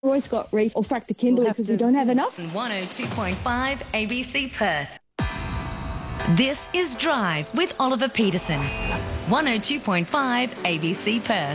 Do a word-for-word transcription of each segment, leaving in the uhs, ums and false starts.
Royce Scott Reef or Frack the Kimberley because we don't have enough. one oh two point five A B C Perth. This is Drive with Oliver Peterson. one oh two point five A B C Perth.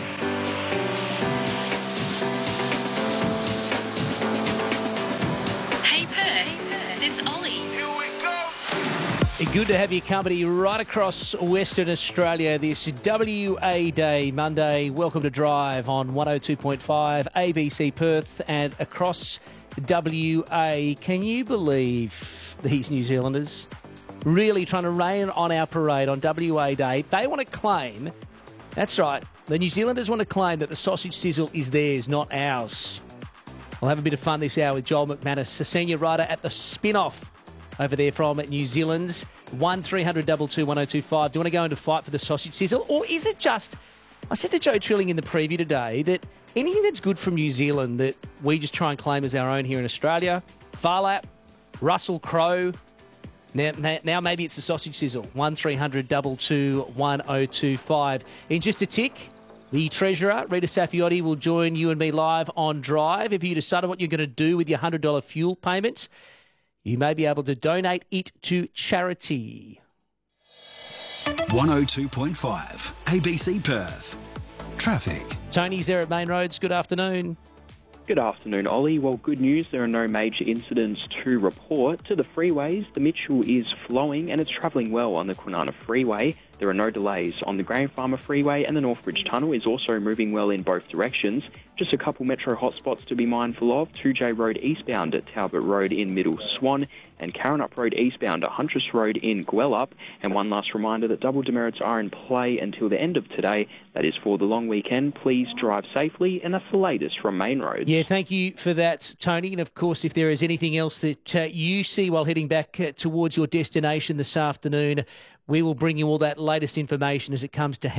Hey Perth, it's Ollie. Here we go. Good to have your company right across Western Australia this W A Day Monday. Welcome to Drive on one oh two point five A B C Perth and across W A. Can you believe these New Zealanders really trying to rain on our parade on W A Day? They want to claim, that's right, the New Zealanders want to claim that the sausage sizzle is theirs, not ours. We'll have a bit of fun this hour with Joel McManus, a senior writer at the Spin-Off over there from New Zealand. one three hundred two two one oh two five. Do you want to go into fight for the sausage sizzle? Or is it just, I said to Joe Trilling in the preview today, that anything that's good from New Zealand that we just try and claim as our own here in Australia? Farlap, Russell Crowe. Now, now maybe it's the sausage sizzle. one three hundred two two one oh two five. In just a tick, the Treasurer, Rita Saffioti, will join you and me live on Drive. If you decide what you're going to do with your one hundred dollars fuel payments, you may be able to donate it to charity. one oh two point five A B C Perth. Traffic. Tony's there at Main Roads. Good afternoon. Good afternoon, Ollie. Well, good news, there are no major incidents to report. To the freeways, the Mitchell is flowing and it's travelling well on the Kwinana Freeway. There are no delays on the Grain Farmer Freeway, and the Northbridge Tunnel is also moving well in both directions. Just a couple metro hotspots to be mindful of: two J Road eastbound at Talbot Road in Middle Swan, and Karrinyup Road eastbound at Huntress Road in Gwelup. And one last reminder that double demerits are in play until the end of today. That is for the long weekend. Please drive safely, and that's the latest from Main Roads. Yeah, thank you for that, Tony. And of course, if there is anything else that uh, you see while heading back uh, towards your destination this afternoon, we will bring you all that latest information as it comes to hand.